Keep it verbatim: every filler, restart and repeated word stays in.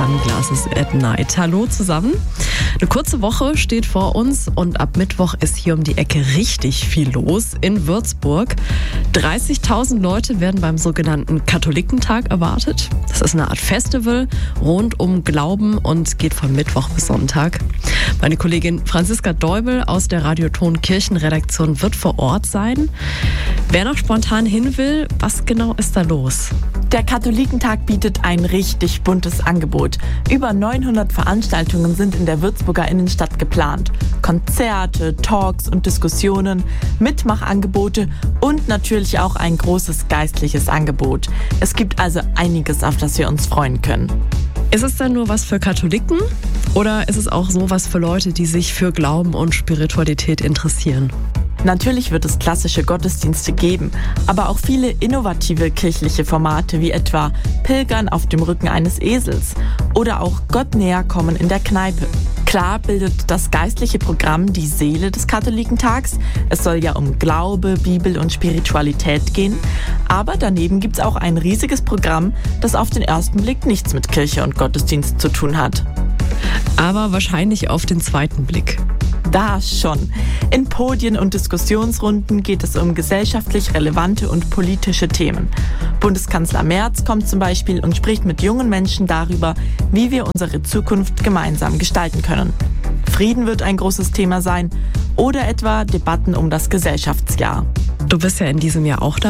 Sunglasses at Night. Hallo zusammen. Eine kurze Woche steht vor uns und ab Mittwoch ist hier um die Ecke richtig viel los in Würzburg. dreißigtausend Leute werden beim sogenannten Katholikentag erwartet. Das ist eine Art Festival rund um Glauben und geht von Mittwoch bis Sonntag. Meine Kollegin Franziska Deubel aus der Radioton Kirchenredaktion wird vor Ort sein. Wer noch spontan hin will, was genau ist da los? Der Katholikentag bietet ein richtig buntes Angebot. Über neunhundert Veranstaltungen sind in der Würzburger Innenstadt geplant. Konzerte, Talks und Diskussionen, Mitmachangebote und natürlich auch ein großes geistliches Angebot. Es gibt also einiges, auf das wir uns freuen können. Ist es denn nur was für Katholiken oder ist es auch so was für Leute, die sich für Glauben und Spiritualität interessieren? Natürlich wird es klassische Gottesdienste geben, aber auch viele innovative kirchliche Formate wie etwa Pilgern auf dem Rücken eines Esels oder auch Gott näher kommen in der Kneipe. Klar bildet das geistliche Programm die Seele des Katholikentags. Es soll ja um Glaube, Bibel und Spiritualität gehen. Aber daneben gibt es auch ein riesiges Programm, das auf den ersten Blick nichts mit Kirche und Gottesdienst zu tun hat. Aber wahrscheinlich auf den zweiten Blick. Da schon. In Podien und Diskussionsrunden geht es um gesellschaftlich relevante und politische Themen. Bundeskanzler Merz kommt zum Beispiel und spricht mit jungen Menschen darüber, wie wir unsere Zukunft gemeinsam gestalten können. Frieden wird ein großes Thema sein oder etwa Debatten um das Gesellschaftsjahr. Du bist ja in diesem Jahr auch dabei.